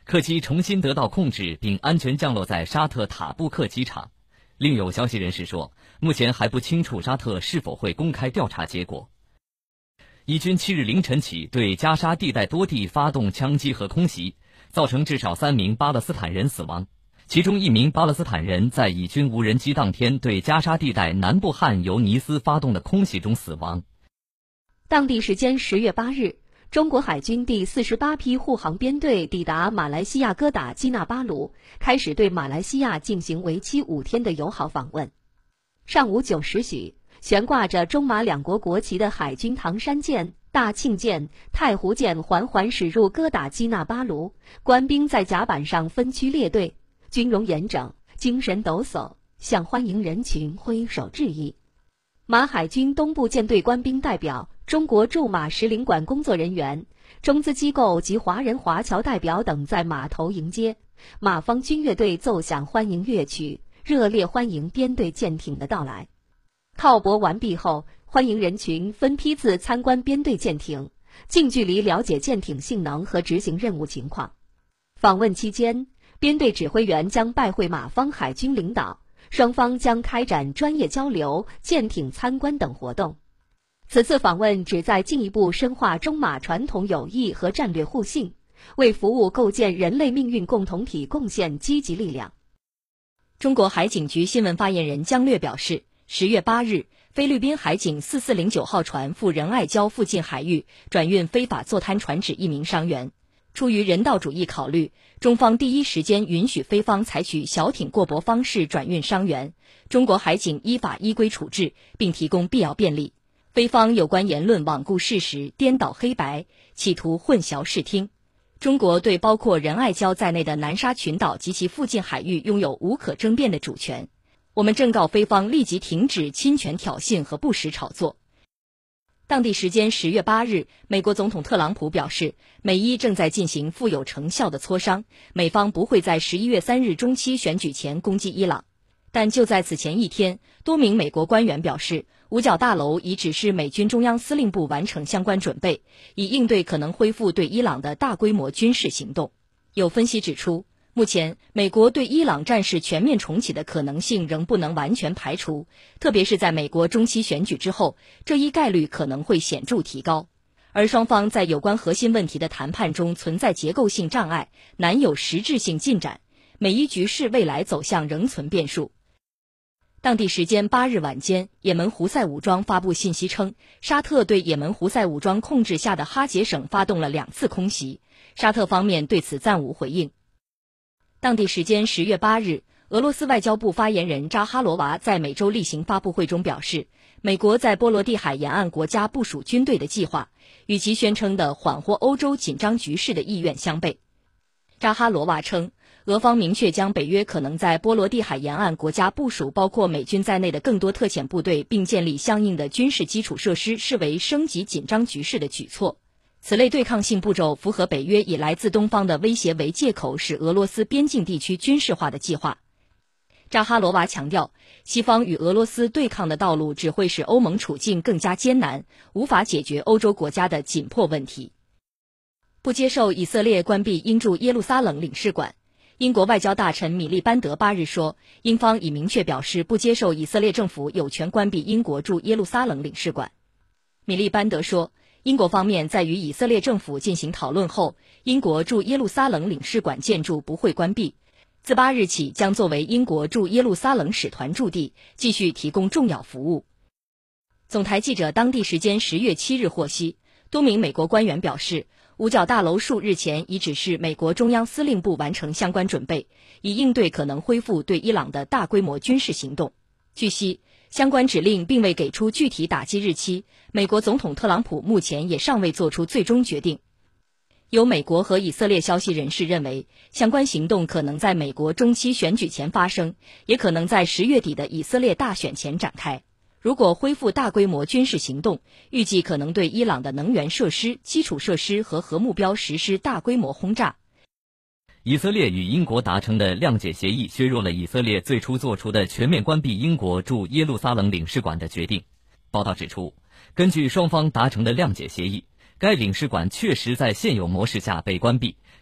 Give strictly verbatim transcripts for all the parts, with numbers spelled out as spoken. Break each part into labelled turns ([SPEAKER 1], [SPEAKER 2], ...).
[SPEAKER 1] 客机重新得到控制并安全降落在沙特塔布克机场。另有消息人士说，目前还不清楚沙特是否会公开调查结果。以军七日凌晨起对加沙地带多地发动枪击和空袭，造成至少三名巴勒斯坦人死亡，其中一名巴勒斯坦人在以军无人机当天对加沙地带南部汉尤尼斯发动的空袭中死亡。
[SPEAKER 2] 当地时间十月八日，中国海军第四十八批护航编队抵达马来西亚哥打基纳巴鲁，开始对马来西亚进行为期五天的友好访问。上午九时许，悬挂着中马两国国旗的海军唐山舰、大庆舰、太湖舰缓缓驶入哥打基纳巴鲁，官兵在甲板上分区列队，军容严整，精神抖擞，向欢迎人群挥手致意。马海军东部舰队官兵代表、中国驻马使领馆工作人员、中资机构及华人华侨代表等在码头迎接，马方军乐队奏响欢迎乐曲，热烈欢迎编队舰艇的到来。靠泊完毕后，欢迎人群分批次参观编队舰艇，近距离了解舰艇性能和执行任务情况。访问期间，编队指挥员将拜会马方海军领导，双方将开展专业交流、舰艇参观等活动。此次访问旨在进一步深化中马传统友谊和战略互信，为服务构建人类命运共同体贡献积极力量。
[SPEAKER 3] 中国海警局新闻发言人姜略表示，十月八日，菲律宾海警四四零九号船赴仁爱礁附近海域转运非法坐滩船只一名伤员。出于人道主义考虑，中方第一时间允许菲方采取小艇过泊方式转运伤员，中国海警依法依规处置，并提供必要便利。菲方有关言论罔顾事实、颠倒黑白，企图混淆视听。中国对包括仁爱礁在内的南沙群岛及其附近海域拥有无可争辩的主权。我们正告菲方立即停止侵权挑衅和不实炒作。当地时间十月八日，美国总统特朗普表示，美伊正在进行富有成效的磋商，美方不会在十一月三日中期选举前攻击伊朗。但就在此前一天，多名美国官员表示，五角大楼已指示美军中央司令部完成相关准备，以应对可能恢复对伊朗的大规模军事行动。有分析指出，目前美国对伊朗战事全面重启的可能性仍不能完全排除，特别是在美国中期选举之后，这一概率可能会显著提高。而双方在有关核心问题的谈判中存在结构性障碍，难有实质性进展，美伊局势未来走向仍存变数。当地时间八日晚间，也门胡塞武装发布信息称，沙特对也门胡塞武装控制下的哈杰省发动了两次空袭，沙特方面对此暂无回应。当地时间十月八日，俄罗斯外交部发言人扎哈罗娃在美洲例行发布会中表示，美国在波罗的海沿岸国家部署军队的计划，与其宣称的缓和欧洲紧张局势的意愿相悖。扎哈罗娃称，俄方明确将北约可能在波罗的海沿岸国家部署包括美军在内的更多特遣部队，并建立相应的军事基础设施，视为升级紧张局势的举措。此类对抗性步骤符合北约以来自东方的威胁为借口使俄罗斯边境地区军事化的计划。扎哈罗娃强调，西方与俄罗斯对抗的道路只会使欧盟处境更加艰难，无法解决欧洲国家的紧迫问题。不接受以色列关闭英驻耶路撒冷领事馆。英国外交大臣米利班德八日说，英方已明确表示不接受以色列政府有权关闭英国驻耶路撒冷领事馆。米利班德说，英国方面在与以色列政府进行讨论后，英国驻耶路撒冷领事馆建筑不会关闭，自八日起将作为英国驻耶路撒冷使团驻地，继续提供重要服务。总台记者当地时间十月七日获悉，多名美国官员表示，五角大楼数日前已指示美国中央司令部完成相关准备，以应对可能恢复对伊朗的大规模军事行动。据悉，相关指令并未给出具体打击日期，美国总统特朗普目前也尚未做出最终决定。有美国和以色列消息人士认为，相关行动可能在美国中期选举前发生，也可能在十月底的以色列大选前展开。如果恢复大规模军事行动，预计可能对伊朗的能源设施、基础设施和核目标实施大规模轰炸。
[SPEAKER 1] 以色列与英国达成的谅解协议削弱了以色列最初做出的全面关闭英国驻耶路撒冷领事馆的决定。报道指出，根据双方达成的谅解协议，该领事馆确实在现有模式下被关闭，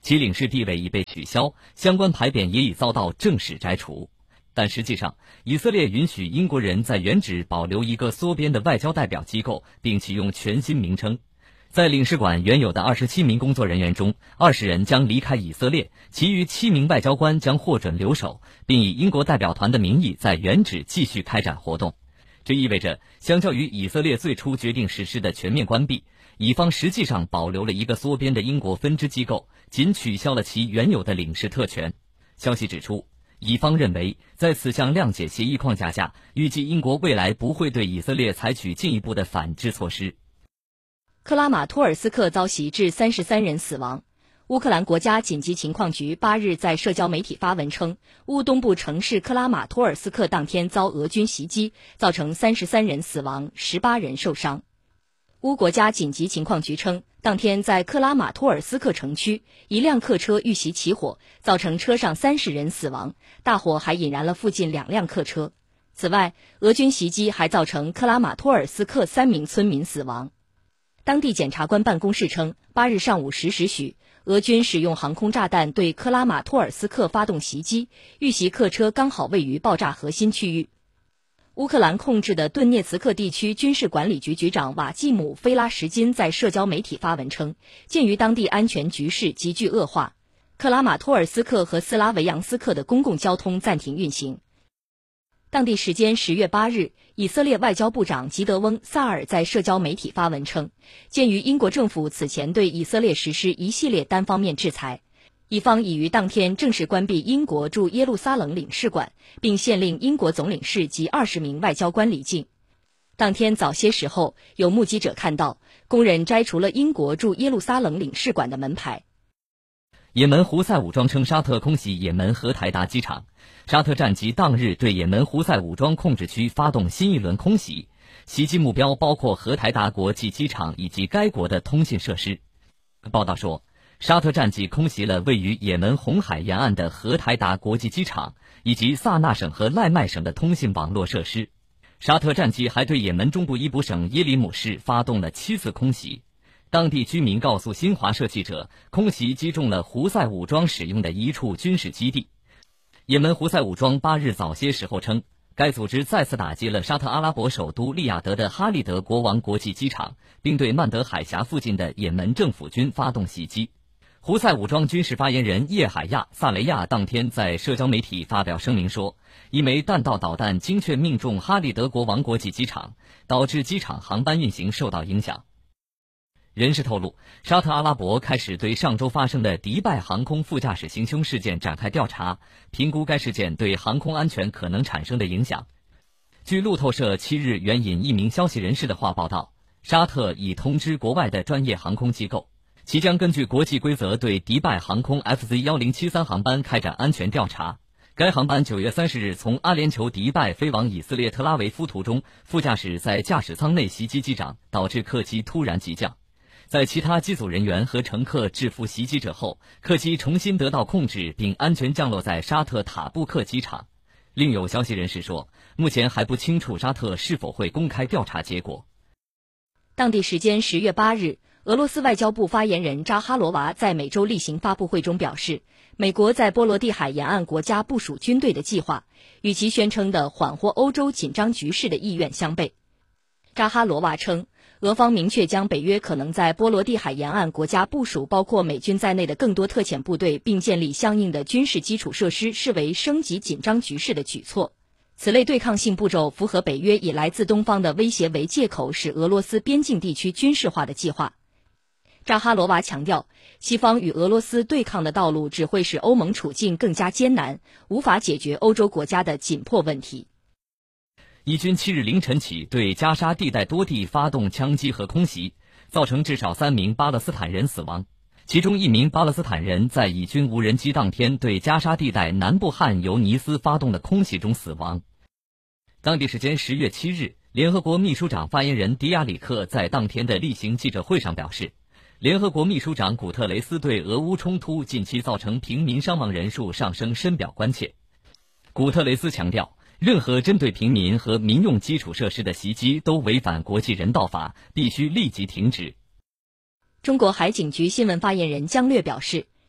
[SPEAKER 1] 其领事地位已被取消，相关牌匾也已遭到正式摘除。但实际上，以色列允许英国人在原址保留一个缩编的外交代表机构，并启用全新名称。在领事馆原有的二十七名工作人员中，二十人将离开以色列，其余七名外交官将获准留守，并以英国代表团的名义在原址继续开展活动。这意味着，相较于以色列最初决定实施的全面关闭，以方实际上保留了一个缩编的英国分支机构，仅取消了其原有的领事特权。消息指出，以方认为，在此项谅解协议框架下，预计英国未来不会对以色列采取进一步的反制措施。
[SPEAKER 3] 克拉马托尔斯克遭袭致三十三人死亡。乌克兰国家紧急情况局八日在社交媒体发文称，乌东部城市克拉马托尔斯克当天遭俄军袭击，造成三十三人死亡，十八人受伤。乌国家紧急情况局称，当天在克拉马托尔斯克城区，一辆客车遇袭起火，造成车上三十人死亡，大火还引燃了附近两辆客车。此外，俄军袭击还造成克拉马托尔斯克三名村民死亡。当地检察官办公室称，八日上午十时许，俄军使用航空炸弹对克拉马托尔斯克发动袭击，遇袭客车刚好位于爆炸核心区域。乌克兰控制的顿涅茨克地区军事管理局局长瓦季姆·菲拉什金在社交媒体发文称，鉴于当地安全局势急剧恶化，克拉马托尔斯克和斯拉维扬斯克的公共交通暂停运行。当地时间十月八日，以色列外交部长吉德翁·萨尔在社交媒体发文称，鉴于英国政府此前对以色列实施一系列单方面制裁，以方已于当天正式关闭英国驻耶路撒冷领事馆，并限令英国总领事及二十名外交官离境。当天早些时候，有目击者看到工人摘除了英国驻耶路撒冷领事馆的门牌。
[SPEAKER 1] 也门胡塞武装称沙特空袭也门荷台达机场，沙特战机当日对也门胡塞武装控制区发动新一轮空袭，袭击目标包括荷台达国际机场以及该国的通信设施。报道说，沙特战机空袭了位于也门红海沿岸的荷台达国际机场以及萨那省和赖麦省的通信网络设施。沙特战机还对也门中部伊卜省耶里姆市发动了七次空袭。当地居民告诉新华社记者，空袭击中了胡塞武装使用的一处军事基地。也门胡塞武装八日早些时候称，该组织再次打击了沙特阿拉伯首都利雅得的哈利德国王国际机场，并对曼德海峡附近的也门政府军发动袭击。胡塞武装军事发言人叶海亚·萨雷亚当天在社交媒体发表声明说，一枚弹道导弹精确命中哈利德国王国际机场，导致机场航班运行受到影响。人士透露，沙特阿拉伯开始对上周发生的迪拜航空副驾驶行凶事件展开调查，评估该事件对航空安全可能产生的影响。据路透社七日援引一名消息人士的话报道，沙特已通知国外的专业航空机构，其将根据国际规则对迪拜航空 F Z 一零七三 航班开展安全调查。该航班九月三十日从阿联酋迪拜飞往以色列特拉维夫途中，副驾驶在驾驶舱内袭击机长，导致客机突然急降。在其他机组人员和乘客制服袭击者后，客机重新得到控制并安全降落在沙特塔布克机场。另有消息人士说，目前还不清楚沙特是否会公开调查结果。
[SPEAKER 3] 当地时间十月八日，俄罗斯外交部发言人扎哈罗娃在每周例行发布会中表示，美国在波罗的海沿岸国家部署军队的计划，与其宣称的缓和欧洲紧张局势的意愿相悖。扎哈罗娃称，俄方明确将北约可能在波罗的海沿岸国家部署包括美军在内的更多特遣部队，并建立相应的军事基础设施，视为升级紧张局势的举措。此类对抗性步骤符合北约以来自东方的威胁为借口使俄罗斯边境地区军事化的计划。扎哈罗娃强调，西方与俄罗斯对抗的道路只会使欧盟处境更加艰难，无法解决欧洲国家的紧迫问题。
[SPEAKER 1] 以军七日凌晨起对加沙地带多地发动枪击和空袭，造成至少三名巴勒斯坦人死亡，其中一名巴勒斯坦人在以军无人机当天对加沙地带南部汉尤尼斯发动的空袭中死亡。当地时间十月七日，联合国秘书长发言人迪亚里克在当天的例行记者会上表示，联合国秘书长古特雷斯对俄乌冲突近期造成平民伤亡人数上升深表关切。古特雷斯强调，任何针对平民和民用基础设施的袭击都违反国际人道法，必须立即停止。
[SPEAKER 3] 中国海警局新闻发言人姜略表示，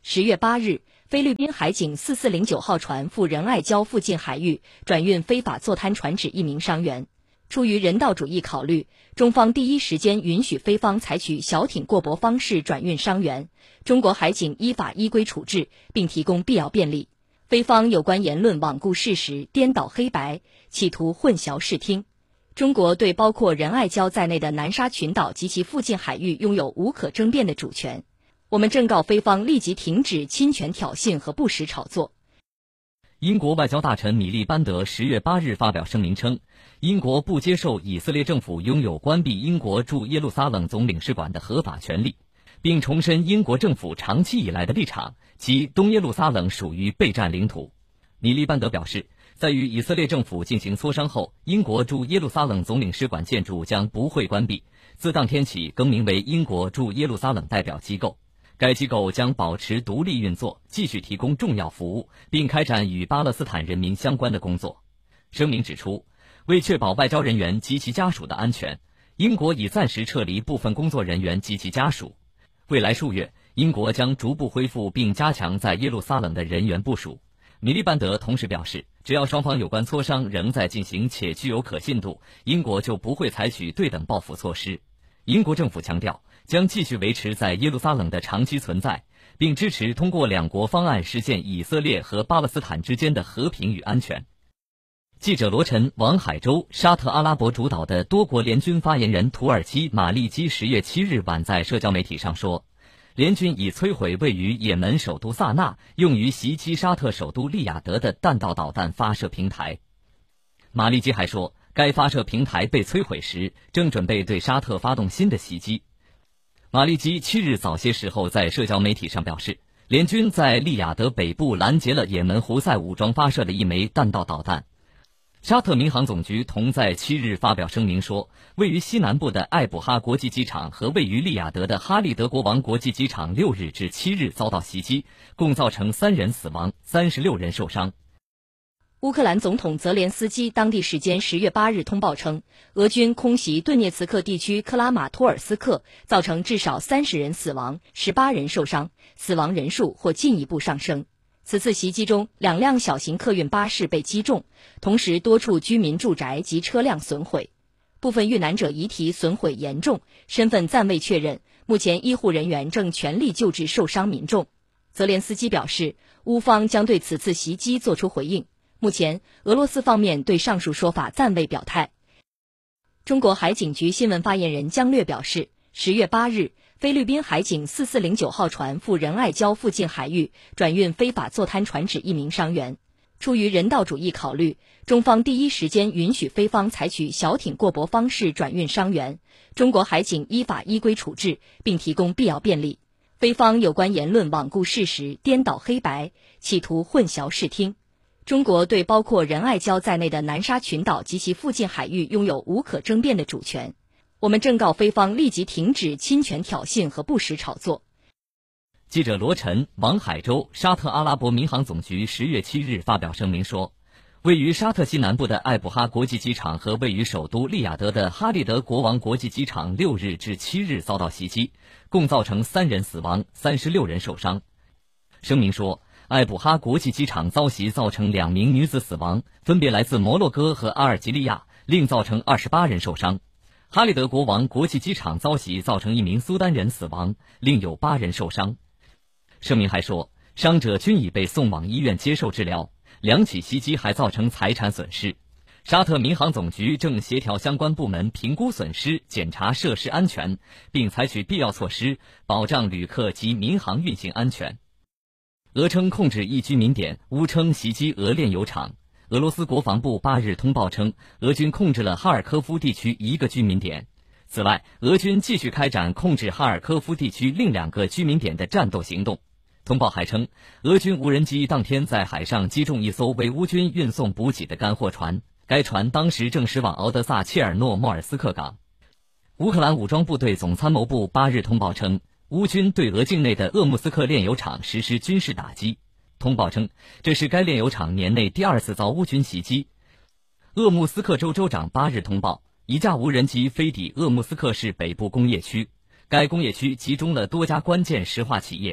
[SPEAKER 3] 十月八日，菲律宾海警四四零九号船赴仁爱礁附近海域转运非法坐滩船只一名伤员。出于人道主义考虑，中方第一时间允许菲方采取小艇过泊方式转运伤员，中国海警依法依规处置，并提供必要便利。菲方有关言论罔顾事实、颠倒黑白，企图混淆视听。中国对包括仁爱礁在内的南沙群岛及其附近海域拥有无可争辩的主权。我们正告菲方立即停止侵权挑衅和不实炒作。
[SPEAKER 1] 英国外交大臣米利班德十月八日发表声明称，英国不接受以色列政府拥有关闭英国驻耶路撒冷总领事馆的合法权利，并重申英国政府长期以来的立场，即东耶路撒冷属于备战领土。米利班德表示，在与以色列政府进行磋商后，英国驻耶路撒冷总领事馆建筑将不会关闭，自当天起更名为英国驻耶路撒冷代表机构。该机构将保持独立运作，继续提供重要服务，并开展与巴勒斯坦人民相关的工作。声明指出，为确保外交人员及其家属的安全，英国已暂时撤离部分工作人员及其家属。未来数月，英国将逐步恢复并加强在耶路撒冷的人员部署。米利班德同时表示，只要双方有关磋商仍在进行且具有可信度，英国就不会采取对等报复措施。英国政府强调，将继续维持在耶路撒冷的长期存在，并支持通过两国方案实现以色列和巴勒斯坦之间的和平与安全。记者罗晨、王海洲，沙特阿拉伯主导的多国联军发言人土耳其马利基十月七日晚在社交媒体上说，联军已摧毁位于也门首都萨那用于袭击沙特首都利雅得的弹道导弹发射平台。马利基还说，该发射平台被摧毁时，正准备对沙特发动新的袭击。马利基七日早些时候在社交媒体上表示，联军在利雅得北部拦截了也门胡塞武装发射的一枚弹道导弹。沙特民航总局同在七日发表声明说，位于西南部的艾卜哈国际机场和位于利雅得的哈利德国王国际机场六日至七日遭到袭击，共造成三人死亡，三十六人受伤。
[SPEAKER 3] 乌克兰总统泽连斯基当地时间十月八日通报称，俄军空袭顿涅茨克地区克拉马托尔斯克，造成至少三十人死亡，十八人受伤，死亡人数或进一步上升。此次袭击中，两辆小型客运巴士被击中，同时多处居民住宅及车辆损毁，部分遇难者遗体损毁严重，身份暂未确认。目前医护人员正全力救治受伤民众。泽连斯基表示，乌方将对此次袭击作出回应。目前，俄罗斯方面对上述说法暂未表态。中国海警局新闻发言人姜略表示，十月八日，菲律宾海警四四零九号船赴仁爱礁附近海域转运非法坐滩船只一名伤员。出于人道主义考虑，中方第一时间允许菲方采取小艇过泊方式转运伤员，中国海警依法依规处置，并提供必要便利。菲方有关言论罔顾事实、颠倒黑白，企图混淆视听。中国对包括仁爱礁在内的南沙群岛及其附近海域拥有无可争辩的主权。我们正告菲方立即停止侵权挑衅和不实炒作。
[SPEAKER 1] 记者罗晨、王海洲，沙特阿拉伯民航总局十月七日发表声明说，位于沙特西南部的艾卜哈国际机场和位于首都利雅得的哈利德国王国际机场六日至七日遭到袭击，共造成三人死亡，三十六人受伤。声明说，艾卜哈国际机场遭袭造成两名女子死亡，分别来自摩洛哥和阿尔及利亚，另造成二十八人受伤。哈利德国王国际机场遭袭造成一名苏丹人死亡，另有八人受伤。声明还说，伤者均已被送往医院接受治疗，两起袭击还造成财产损失。沙特民航总局正协调相关部门评估损失，检查设施安全，并采取必要措施，保障旅客及民航运行安全。俄称控制一居民点，乌称袭击俄炼油厂。俄罗斯国防部八日通报称，俄军控制了哈尔科夫地区一个居民点。此外，俄军继续开展控制哈尔科夫地区另两个居民点的战斗行动。通报还称，俄军无人机当天在海上击中一艘为乌军运送补给的干货船，该船当时正驶往敖德萨切尔诺莫尔斯克港。乌克兰武装部队总参谋部八日通报称，乌军对俄境内的鄂木斯克炼油厂实施军事打击。通报称，这是该炼油厂年内第二次遭乌军袭击。鄂木斯克州州长八日通报，一架无人机飞抵鄂木斯克市北部工业区，该工业区集中了多家关键石化企业，包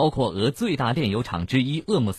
[SPEAKER 1] 包括俄最大炼油厂之一鄂木斯